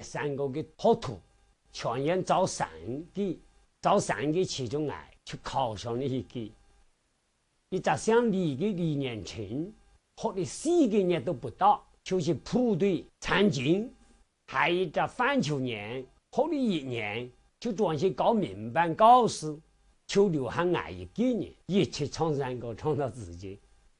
三個嘅學徒，全員招3個其中來去考上了一個。一直像你嘅2年前，學了4個月都不到，就是部隊參軍，還一隻范秋年，學了1年就專去搞民辦告示，就留下我一個人，一起唱山歌唱到自己。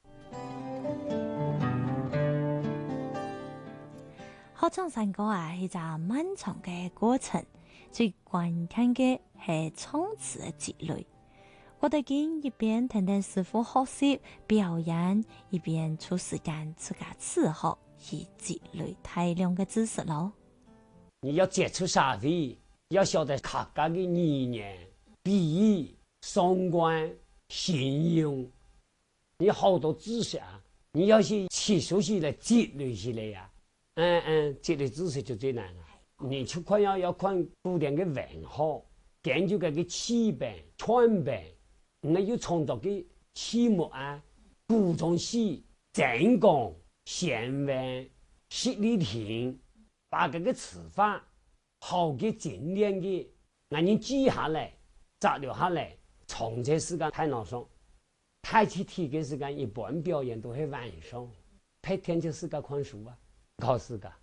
學唱山歌啊，係一個漫長嘅過程，最關鍵嘅係唱詞嘅積累。我哋見一邊聽聽師傅學習表演，一邊出時間自家自學，以積累大量嘅知識咯。 你要接觸社會，要曉得客家嘅語言、禮儀、雙關、信用，你好多知識啊！你要去吸收起來、積累起來呀。積累知識就最難了。你去看要看古典嘅文學，研究嘅詞本、串本。我要創作嘅曲目啊，古裝戲、正講、弦文、十里亭，把這個詞法好嘅精煉嘅，我哋記下來、摘留下來，從這時間太難上，太去睇嘅時間一般表演都係晚上，白天就是個看書啊，考試噶。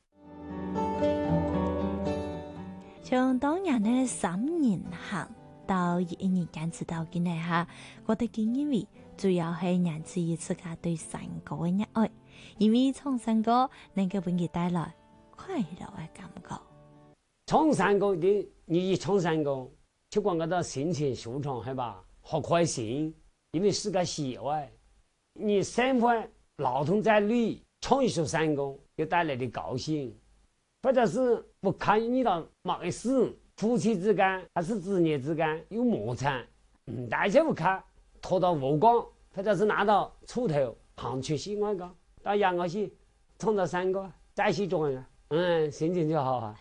從當日呢3年行。到21年堅持到今日下，我哋建議主要係源自於自家對山歌嘅熱愛，因為唱山歌能夠俾佢帶來快樂嘅感覺。 唱山歌的，你一唱山歌，就講嗰個心情舒暢，係吧？好開心，因為是個喜愛。你生活勞動在累，唱一首山歌，就帶來的高興，或者是不看遇到某個事。夫妻之間還是子女之間有摩擦，大家不看，拖到武崗，或者是拿到鋤頭，行去西安個，到陽岳去唱到山歌，再去做啊，心情就好啊。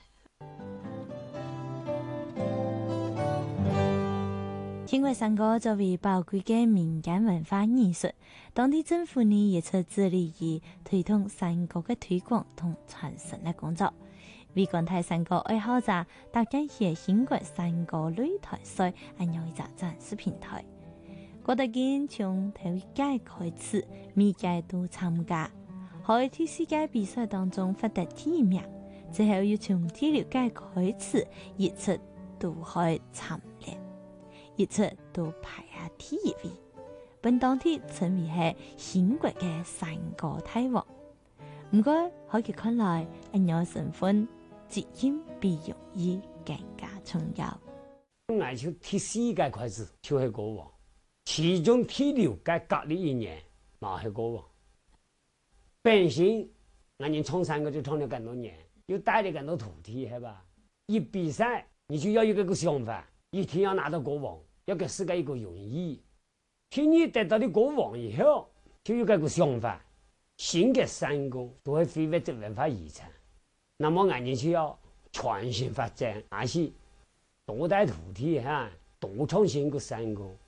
因為山歌作為寶貴嘅民間文化藝術，當地政府呢也出致力於推動山歌嘅推廣同傳承嘅工作。為廣大山歌愛好者，大家喺興國山歌擂台賽安樣一個展示平台。我哋見從頭一屆開始，每屆都參加，喺第4屆比賽當中獲得第1名，之後又從第6屆開始，一直都可以參練，一直都排下第1位，本當地稱為係興國嘅山歌大王。唔過可以看來，安樣身份。節音比容易更加重要。 我就第4屆開始就係歌王，其中第6屆隔了1年，冇係歌王。本身我哋唱山歌就唱了咁多年，又帶了咁多徒弟，係吧？一比賽你就要有一個想法，一定要拿到歌王，要給世界一個榮譽。聽你得到的歌王以後，就有個想法，新嘅山歌都係非物質文化遺產。那麼我哋就要全線發展，還是多帶徒弟哈，多唱新嘅山歌。